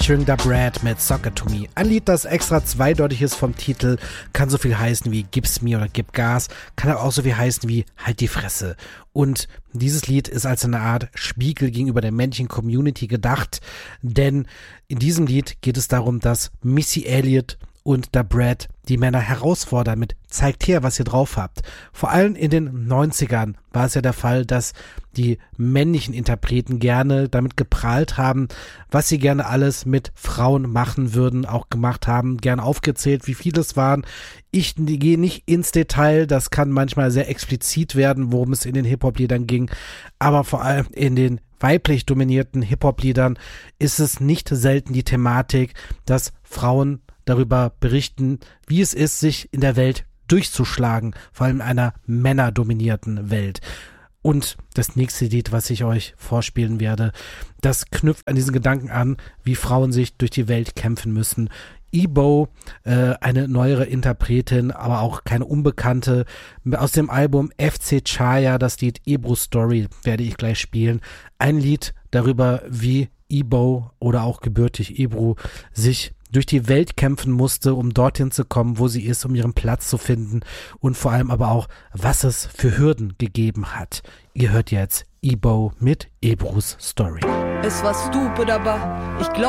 featuring Da Brat mit Soccer to Me. Ein Lied, das extra zweideutig ist vom Titel, kann so viel heißen wie Gib's mir oder Gib Gas, kann aber auch so viel heißen wie Halt die Fresse. Und dieses Lied ist als eine Art Spiegel gegenüber der männlichen Community gedacht, denn in diesem Lied geht es darum, dass Missy Elliott und Da Brat die Männer herausfordern mit zeigt her, was ihr drauf habt. Vor allem in den 90ern war es ja der Fall, dass die männlichen Interpreten gerne damit geprahlt haben, was sie gerne alles mit Frauen machen würden, auch gemacht haben, gern aufgezählt, wie viele es waren. Ich gehe nicht ins Detail, das kann manchmal sehr explizit werden, worum es in den Hip-Hop-Liedern ging, aber vor allem in den weiblich dominierten Hip-Hop-Liedern ist es nicht selten die Thematik, dass Frauen darüber berichten, wie es ist, sich in der Welt durchzuschlagen, vor allem in einer männerdominierten Welt. Und das nächste Lied, was ich euch vorspielen werde, das knüpft an diesen Gedanken an, wie Frauen sich durch die Welt kämpfen müssen. Ebo, eine neuere Interpretin, aber auch keine Unbekannte, aus dem Album FC Chaya, das Lied Ebru Story werde ich gleich spielen. Ein Lied darüber, wie Ebo oder auch gebürtig Ebru sich durch die Welt kämpfen musste, um dorthin zu kommen, wo sie ist, um ihren Platz zu finden und vor allem aber auch, was es für Hürden gegeben hat. Ihr hört jetzt Ebo mit Ebrus Story. Es war stupid, aber ich glaube